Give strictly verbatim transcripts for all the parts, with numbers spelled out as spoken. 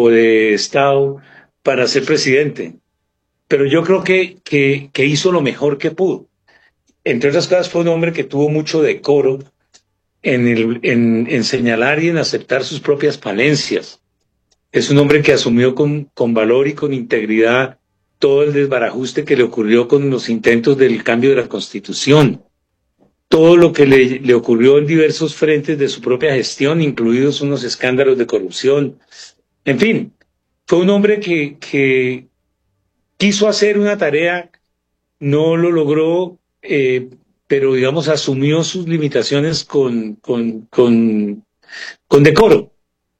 o de Estado para ser presidente. Pero yo creo que, que, que hizo lo mejor que pudo. Entre otras cosas, fue un hombre que tuvo mucho decoro en, el, en, en señalar y en aceptar sus propias falencias. Es un hombre que asumió con, con valor y con integridad todo el desbarajuste que le ocurrió con los intentos del cambio de la Constitución, todo lo que le, le ocurrió en diversos frentes de su propia gestión, incluidos unos escándalos de corrupción. En fin, fue un hombre que, que quiso hacer una tarea, no lo logró, eh, pero digamos asumió sus limitaciones con, con, con, con decoro.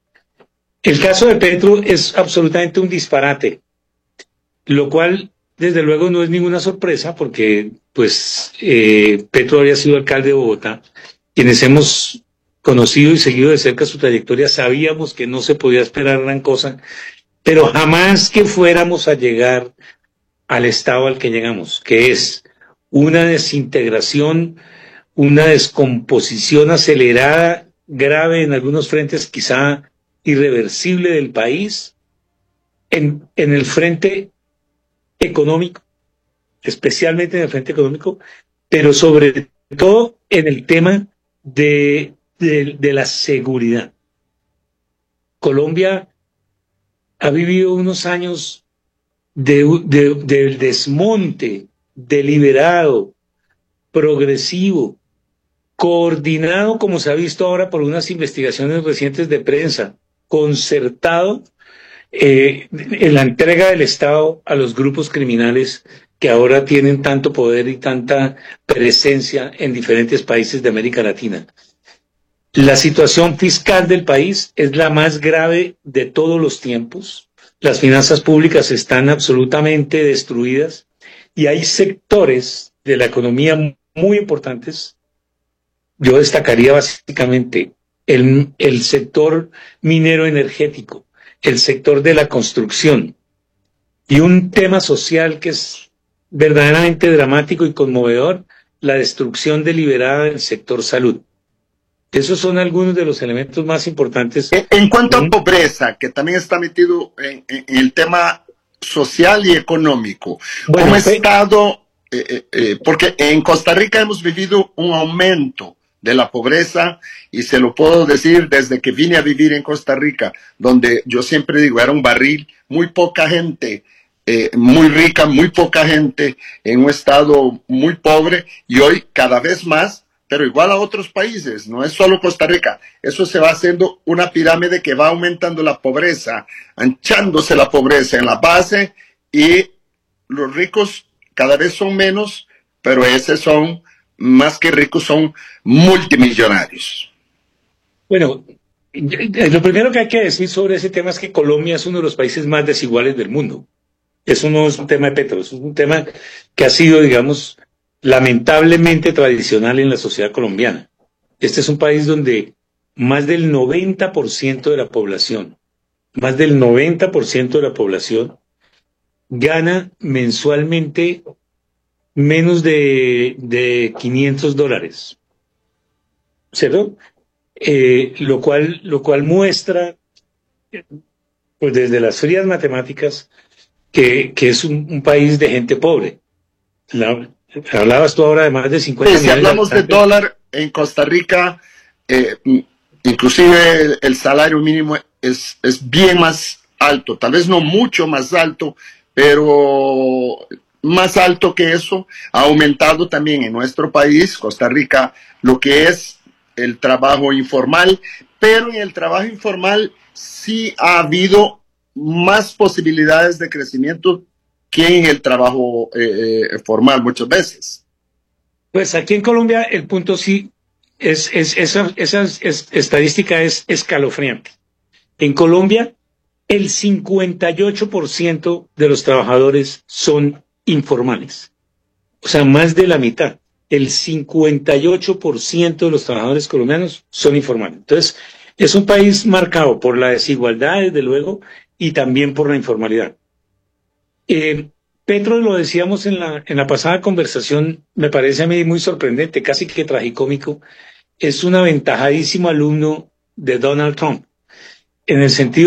El caso de Petro es absolutamente un disparate, lo cual desde luego no es ninguna sorpresa porque pues eh, Petro había sido alcalde de Bogotá. Quienes hemos conocido y seguido de cerca su trayectoria sabíamos que no se podía esperar gran cosa, pero jamás que fuéramos a llegar al estado al que llegamos, que es una desintegración, una descomposición acelerada, grave en algunos frentes, quizá irreversible del país, en, en el frente económico, especialmente en el frente económico, pero sobre todo en el tema de, de, de la seguridad. Colombia ha vivido unos años de, de, del desmonte deliberado, progresivo, coordinado, como se ha visto ahora por unas investigaciones recientes de prensa, concertado eh, en la entrega del Estado a los grupos criminales que ahora tienen tanto poder y tanta presencia en diferentes países de América Latina. La situación fiscal del país es la más grave de todos los tiempos. Las finanzas públicas están absolutamente destruidas y hay sectores de la economía muy importantes. Yo destacaría básicamente el, el sector minero energético, el sector de la construcción y un tema social que es verdaderamente dramático y conmovedor, la destrucción deliberada del sector salud. Esos son algunos de los elementos más importantes. En cuanto a pobreza, que también está metido en, en, en el tema social y económico, bueno, ¿cómo ha estado? Eh, eh, porque en Costa Rica hemos vivido un aumento de la pobreza y se lo puedo decir desde que vine a vivir en Costa Rica, donde yo siempre digo, era un barril, muy poca gente, eh, muy rica, muy poca gente en un estado muy pobre y hoy cada vez más, pero igual a otros países, no es solo Costa Rica, eso se va haciendo una pirámide que va aumentando la pobreza, anchándose la pobreza en la base y los ricos cada vez son menos, pero esos son más que ricos, son multimillonarios. Bueno, lo primero que hay que decir sobre ese tema es que Colombia es uno de los países más desiguales del mundo. Eso no es un tema de Petro, es un tema que ha sido, digamos, lamentablemente tradicional en la sociedad colombiana. Este es un país donde más del noventa por ciento de la población, más del noventa por ciento de la población gana mensualmente menos de, de quinientos dólares, ¿cierto? Eh, lo cual, lo cual muestra, pues desde las frías matemáticas, que, que es un, un país de gente pobre. La, hablabas tú ahora de más de cincuenta sí, millones. Si hablamos de, de dólar en Costa Rica, eh, inclusive el, el salario mínimo es, es bien más alto, tal vez no mucho más alto, pero más alto que eso. Ha aumentado también en nuestro país, Costa Rica, lo que es el trabajo informal, pero en el trabajo informal sí ha habido más posibilidades de crecimiento que en el trabajo eh, formal muchas veces. Pues aquí en Colombia el punto sí, es, es, esa, esa es, estadística es escalofriante. En Colombia el cincuenta y ocho por ciento de los trabajadores son informales. O sea, más de la mitad. El cincuenta y ocho por ciento de los trabajadores colombianos son informales. Entonces, es un país marcado por la desigualdad, desde luego, y también por la informalidad. Eh, Petro, lo decíamos en la, en la pasada conversación, me parece a mí muy sorprendente, casi que tragicómico, es un aventajadísimo alumno de Donald Trump, en el sentido